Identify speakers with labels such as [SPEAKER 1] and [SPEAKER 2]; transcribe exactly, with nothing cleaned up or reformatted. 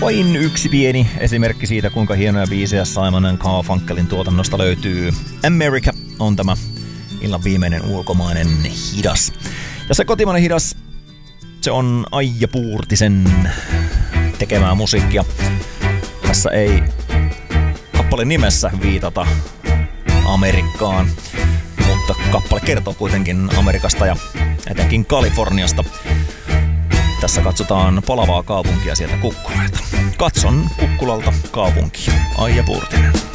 [SPEAKER 1] Vain yksi pieni esimerkki siitä, kuinka hienoja biisejä Simon and Garfunkelin tuotannosta löytyy. America on tämä illan viimeinen ulkomainen hidas. Ja se kotimainen hidas, se on Aija Puurtisen tekemää musiikkia. Tässä ei kappaleen nimessä viitata Amerikkaan, mutta kappale kertoo kuitenkin Amerikasta ja etenkin Kaliforniasta. Tässä katsotaan palavaa kaupunkia sieltä Kukkulalta. Katson Kukkulalta kaupunkia. Aija Puurtinen.